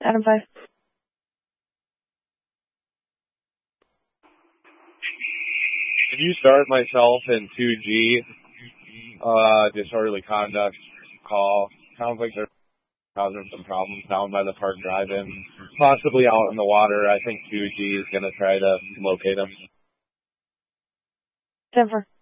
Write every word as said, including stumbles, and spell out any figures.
Adam five. Can you start myself in two G? Uh, disorderly conduct call. Sounds like they're causing some problems down by the park drive-in, possibly out in the water. I think two G is going to try to locate them. Denver.